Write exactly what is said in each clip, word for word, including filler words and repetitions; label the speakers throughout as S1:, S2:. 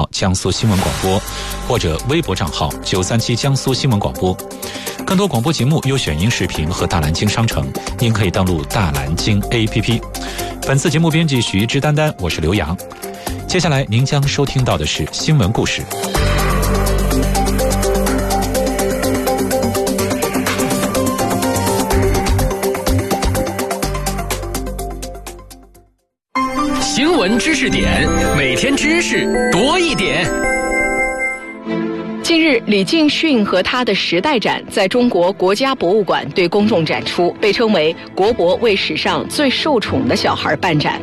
S1: 江苏新闻广播，或者微博账号九三七江苏新闻广播。更多广播节目、优选音视频和大蓝鲸商城，您可以登录大蓝鲸 A P P。本次节目编辑许之丹丹，我是刘洋。接下来您将收听到的是新闻故事。
S2: 新闻知识点，每天知识多一点。
S3: 近日，李敬训和他的时代展在中国国家博物馆对公众展出，被称为国博为史上最受宠的小孩办展。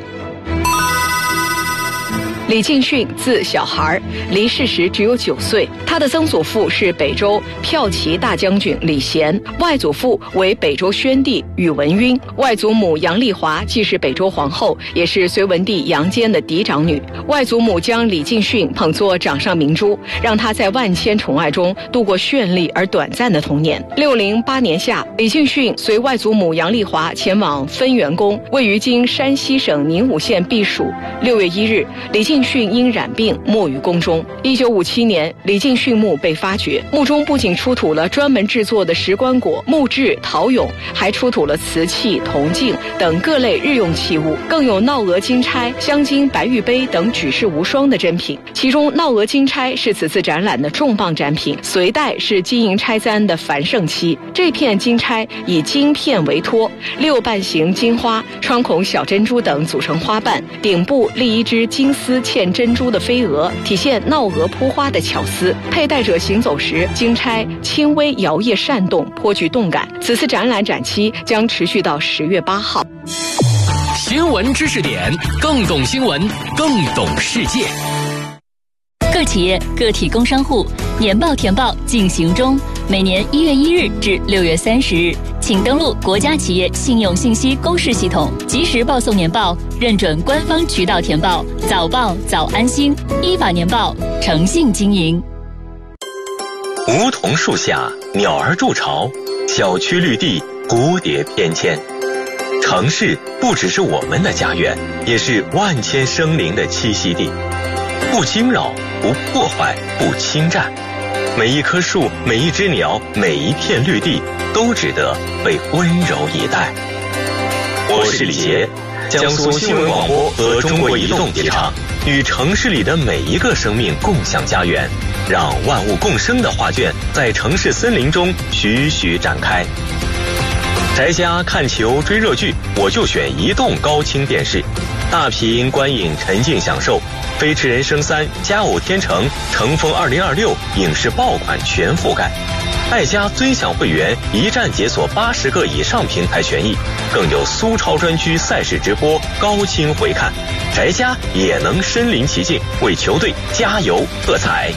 S3: 李敬训字小孩，离世时只有九岁。他的曾祖父是北周骠骑大将军李贤，外祖父为北周宣帝宇文赟，外祖母杨丽华既是北周皇后，也是隋文帝杨坚的嫡长女。外祖母将李敬训捧作掌上明珠，让他在万千宠爱中度过绚丽而短暂的童年。六零八年夏，李敬训随外祖母杨丽华前往分园宫，位于今山西省宁武县避暑。六月一日，李敬训因染病没于宫中。一九五七年，李敬训墓被发掘，墓中不仅出土了专门制作的石棺椁、木质陶俑，还出土了瓷器、铜镜等各类日用器物，更有闹额金钗、镶金白玉杯等举世无双的珍品。其中闹额金钗是此次展览的重磅展品，隋代是金银钗簪的繁盛期。这片金钗以金片为托，六瓣形金花、穿孔小珍珠等组成花瓣，顶部立一只金丝嵌珍珠的飞蛾，体现闹蛾扑花的巧思。佩戴者行走时，金钗轻微摇曳扇动，颇具动感。此次展览展期将持续到十月八号。
S2: 新闻知识点，更懂新闻，更懂世界。
S4: 各企业、个体工商户年报填报进行中，每年一月一日至六月三十日，请登录国家企业信用信息公示系统，及时报送年报，认准官方渠道填报，早报早安心，依法年报，诚信经营。
S5: 梧桐树下，鸟儿筑巢；小区绿地，蝴蝶翩跹。城市不只是我们的家园，也是万千生灵的栖息地。不惊扰，不破坏，不侵占，每一棵树，每一只鸟，每一片绿地，都值得被温柔以待。我是李杰，江苏新闻广播和中国移动电厂与城市里的每一个生命共享家园，让万物共生的画卷在城市森林中徐徐展开。宅家看球追热剧，我就选移动高清电视，大屏观影沉浸享受。飞驰人生三、佳偶天成、乘风二零二六影视爆款全覆盖。爱家尊享会员一站解锁八十个以上平台权益，更有苏超专区赛事直播高清回看，宅家也能身临其境为球队加油喝彩。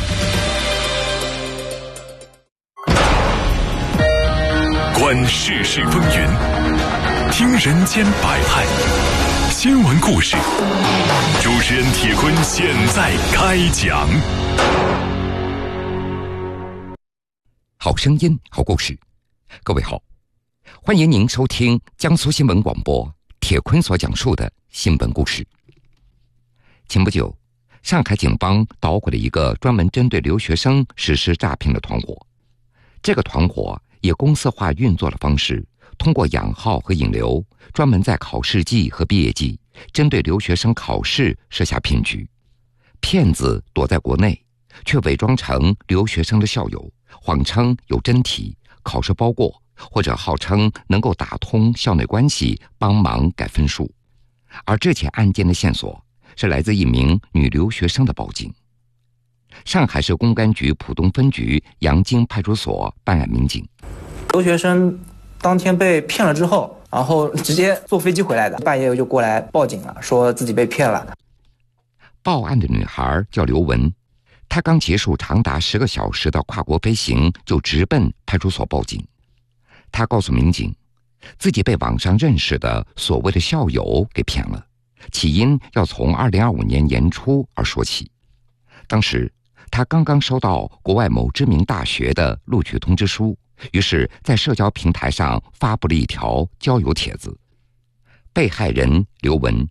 S6: 观世事风云，听人间百态，新闻故事，主持人铁坤现在开讲。
S7: 好声音，好故事。各位好，欢迎您收听江苏新闻广播铁坤所讲述的新闻故事。前不久，上海警方捣毁了一个专门针对留学生实施诈骗的团伙。这个团伙以公司化运作的方式，通过养号和引流，专门在考试季和毕业季针对留学生考试设下骗局。骗子躲在国内，却伪装成留学生的校友，谎称有真题、考试包过，或者号称能够打通校内关系，帮忙改分数。而这起案件的线索是来自一名女留学生的报警。上海市公安局浦东分局杨京派出所办案民警，
S8: 留学生当天被骗了之后，然后直接坐飞机回来的，半夜就过来报警了，说自己被骗了。
S7: 报案的女孩叫刘雯，她刚结束长达十个小时的跨国飞行，就直奔派出所报警。她告诉民警，自己被网上认识的所谓的校友给骗了，起因要从二零二五年年初而说起。当时她刚刚收到国外某知名大学的录取通知书，于是在社交平台上发布了一条交友帖子。被害人刘雯，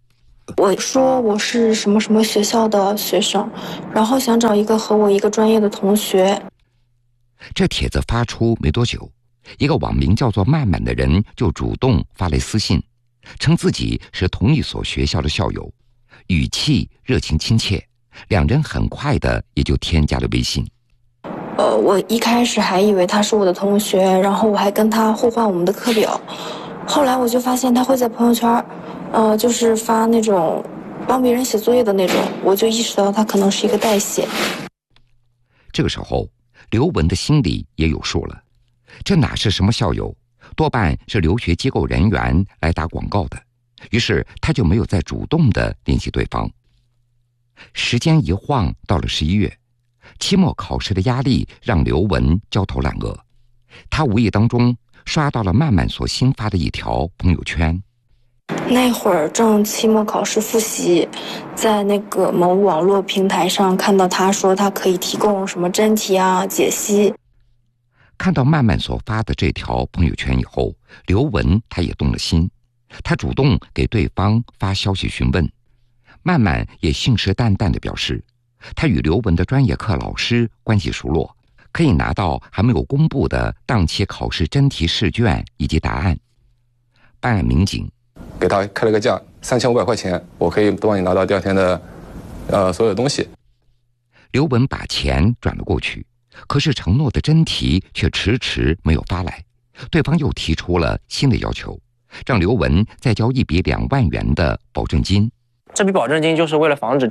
S9: 我说我是什么什么学校的学生，然后想找一个和我一个专业的同学。
S7: 这帖子发出没多久，一个网名叫做曼曼的人就主动发来私信，称自己是同一所学校的校友，语气热情亲切，两人很快的也就添加了微信。
S9: 呃，我一开始还以为他是我的同学，然后我还跟他互换我们的课表。后来我就发现他会在朋友圈，呃，就是发那种帮别人写作业的那种，我就意识到他可能是一个代写。
S7: 这个时候，刘雯的心里也有数了，这哪是什么校友，多半是留学机构人员来打广告的。于是他就没有再主动的联系对方。时间一晃到了十一月。期末考试的压力让刘雯焦头烂额，她无意当中刷到了曼曼所新发的一条朋友圈。
S9: 那会儿正期末考试复习，在那个某网络平台上看到他说他可以提供什么真题啊、解析。
S7: 看到曼曼所发的这条朋友圈以后，刘雯她也动了心，她主动给对方发消息询问。曼曼也信誓旦旦地表示，他与刘雯的专业课老师关系熟络，可以拿到还没有公布的当期考试真题试卷以及答案。办案民警
S10: 给他开了个价，三千五百块钱，我可以帮你拿到第二天的呃所有的东西。
S7: 刘雯把钱转了过去，可是承诺的真题却迟迟没有发来，对方又提出了新的要求，让刘雯再交一笔两万元的保证金。
S8: 这笔保证金就是为了防止